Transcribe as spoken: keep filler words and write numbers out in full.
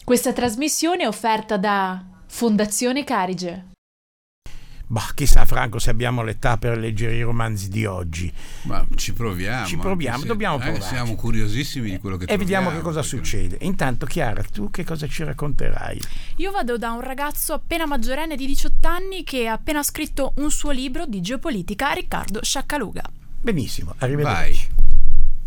Questa trasmissione è offerta da Fondazione Carige. Bah, chissà Franco se abbiamo l'età per leggere i romanzi di oggi. Ma ci proviamo. Ci proviamo, se, dobbiamo eh, provare. Siamo curiosissimi di quello che e troviamo. E vediamo che cosa perché... succede. Intanto Chiara, tu che cosa ci racconterai? Io vado da un ragazzo appena maggiorenne di diciotto anni che ha appena scritto un suo libro di geopolitica, Riccardo Sciaccaluga. Benissimo, arrivederci. Vai.